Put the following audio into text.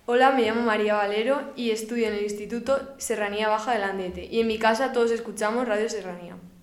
Hola, me llamo María Valero y estudio en el Instituto Serranía Baja de Landete y en mi casa todos escuchamos Radio Serranía.